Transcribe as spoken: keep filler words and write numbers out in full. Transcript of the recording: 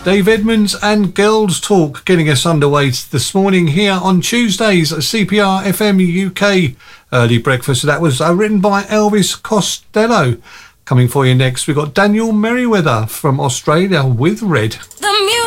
Dave Edmonds and Girls Talk getting us underway this morning here on Tuesdays at C P R F M U K. Early breakfast. That was uh, written by Elvis Costello. Coming for you next, we've got Daniel Merriweather from Australia with Red. The